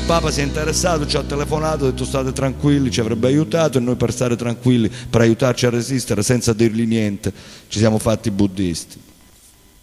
Papa si è interessato, ci ha telefonato, ha detto state tranquilli, ci avrebbe aiutato, e noi per stare tranquilli, per aiutarci a resistere senza dirgli niente, ci siamo fatti buddisti.